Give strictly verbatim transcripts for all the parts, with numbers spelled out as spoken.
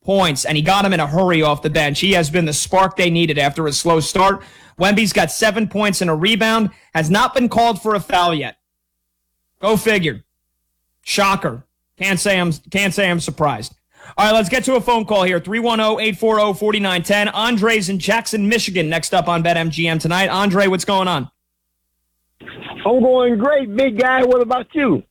points, and he got him in a hurry off the bench. He has been the spark they needed after a slow start. Wemby's got seven points and a rebound, has not been called for a foul yet. Go figure. Shocker. Can't say I'm can't say I'm surprised. All right, let's get to a phone call here. three one zero, eight four zero, four nine one zero. Andre's in Jackson, Michigan, next up on BetMGM tonight. Andre, what's going on? I'm going great, big guy. What about you?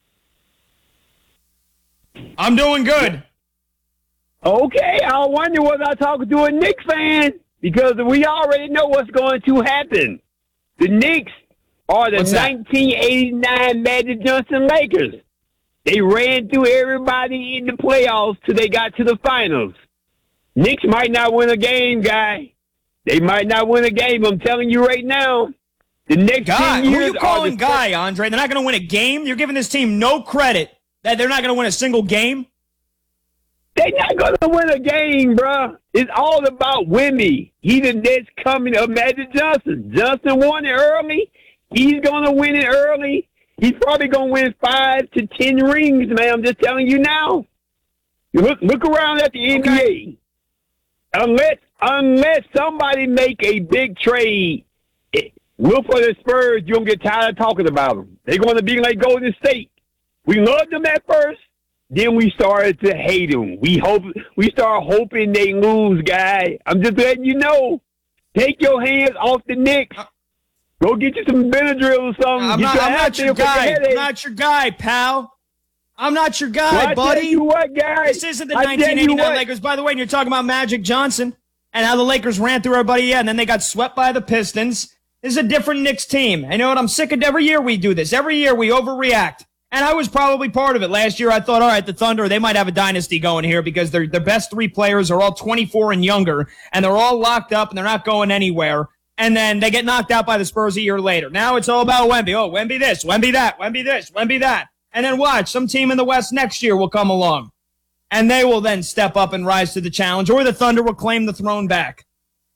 I'm doing good. Okay, I wonder was I talking to a Knicks fan? Because we already know what's going to happen. The Knicks are the nineteen eighty-nine Magic Johnson Lakers. They ran through everybody in the playoffs till they got to the finals. Knicks might not win a game, guy. They might not win a game. I'm telling you right now. The next guy, ten years who are you calling the guy, Andre? They're not going to win a game? You're giving this team no credit that they're not going to win a single game? They're not going to win a game, bro. It's all about Wemby. He's the next coming of Magic Johnson. Johnson won it early. He's going to win it early. He's probably going to win five to ten rings, man. I'm just telling you now. Look, look around at the N B A. Okay. Unless, unless somebody make a big trade, look for the Spurs. You're going to get tired of talking about them. They're going to be like Golden State. We loved them at first. Then we started to hate them. We hope we start hoping they lose, guy. I'm just letting you know. Take your hands off the Knicks. Go get you some Benadryl or something. I'm not, I'm not your guy. I'm not your guy, pal. I'm not your guy, well, buddy. Tell you what, guy? This isn't the nineteen eighty-nine Lakers. By the way, and you're talking about Magic Johnson and how the Lakers ran through everybody, yeah, and then they got swept by the Pistons. This is a different Knicks team. And you know what? I'm sick of every year we do this. Every year we overreact. And I was probably part of it. Last year I thought, all right, the Thunder, they might have a dynasty going here because their their best three players are all twenty-four and younger, and they're all locked up, and they're not going anywhere. And then they get knocked out by the Spurs a year later. Now it's all about Wemby. Oh, Wemby this, Wemby that, Wemby this, Wemby that. And then watch, some team in the West next year will come along. And they will then step up and rise to the challenge, or the Thunder will claim the throne back.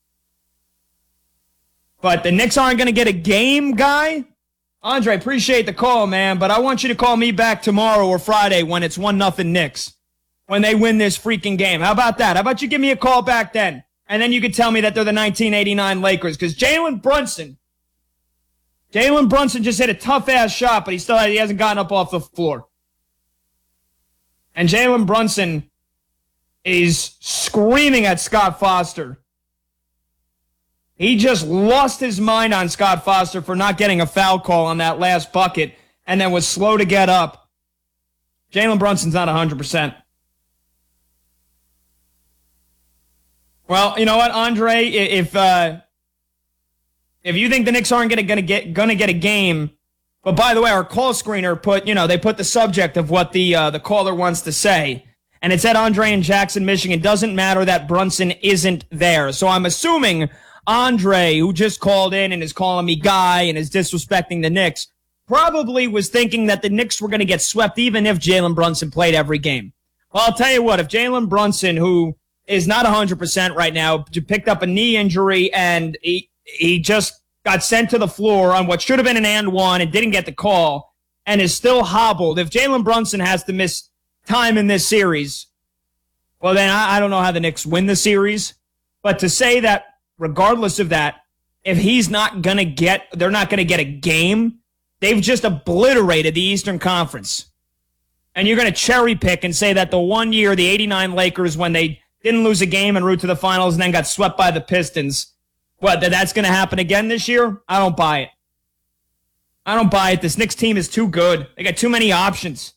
But the Knicks aren't going to get a game, guy. Andre, appreciate the call, man, but I want you to call me back tomorrow or Friday when it's one nothing Knicks, when they win this freaking game. How about that? How about you give me a call back then? And then you could tell me that they're the nineteen eighty-nine Lakers, because Jalen Brunson, Jalen Brunson just hit a tough-ass shot, but he still he hasn't gotten up off the floor. And Jalen Brunson is screaming at Scott Foster. He just lost his mind on Scott Foster for not getting a foul call on that last bucket and then was slow to get up. Jalen Brunson's not one hundred percent. Well, you know what, Andre? If uh, if you think the Knicks aren't gonna, gonna get gonna get a game, but by the way, our call screener put you know they put the subject of what the uh, the caller wants to say, and it said Andre in Jackson, Michigan. Doesn't matter that Brunson isn't there, so I'm assuming Andre, who just called in and is calling me guy and is disrespecting the Knicks, probably was thinking that the Knicks were going to get swept even if Jalen Brunson played every game. Well, I'll tell you what, if Jalen Brunson, who is not one hundred percent right now, picked up a knee injury and he, he just got sent to the floor on what should have been an and one and didn't get the call and is still hobbled, if Jalen Brunson has to miss time in this series, well, then I, I don't know how the Knicks win the series. But to say that regardless of that, if he's not going to get, they're not going to get a game, they've just obliterated the Eastern Conference. And you're going to cherry pick and say that the one year, the eighty-nine Lakers, when they didn't lose a game en route to the finals and then got swept by the Pistons, what, that that's going to happen again this year? I don't buy it. I don't buy it. This Knicks team is too good. They got too many options.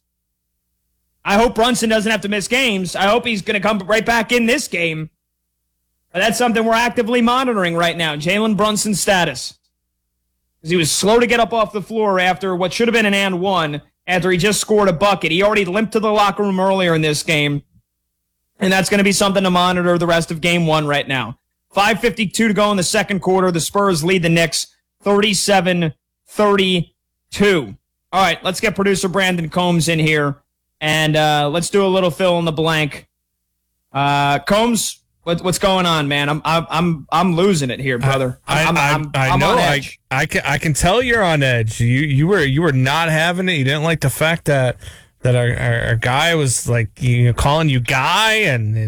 I hope Brunson doesn't have to miss games. I hope he's going to come right back in this game. But that's something we're actively monitoring right now, Jalen Brunson's status. Because he was slow to get up off the floor after what should have been an and one, after he just scored a bucket. He already limped to the locker room earlier in this game. And that's going to be something to monitor the rest of game one right now. five fifty-two to go in the second quarter. The Spurs lead the Knicks thirty-seven thirty-two. All right, let's get producer Brandon Combs in here. And uh, let's do a little fill in the blank. Uh, Combs, what, what's going on, man? I'm I'm I'm I'm losing it here, brother. I I'm, I, I'm, I I'm know. on I edge. I can I can tell you're on edge. You you were you were not having it. You didn't like the fact that that our our, our guy was like you know, calling you guy and. and